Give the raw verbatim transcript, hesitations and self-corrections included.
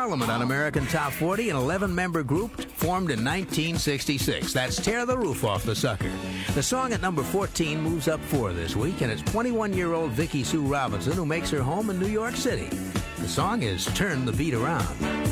Parliament on American Top forty, an eleven-member group formed in nineteen sixty-six. That's Tear the Roof Off the Sucker. The song at number fourteen moves up four this week, and it's twenty-one-year-old Vicki Sue Robinson who makes her home in New York City. The song is Turn the Beat Around.